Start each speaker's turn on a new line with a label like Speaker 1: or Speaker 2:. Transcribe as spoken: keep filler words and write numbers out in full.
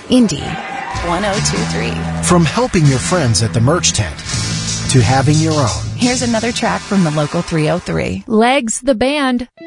Speaker 1: Indy one oh two three.
Speaker 2: From helping your friends at the merch tent to having your own.
Speaker 1: Here's another track from the local three oh three.
Speaker 3: Legs the band.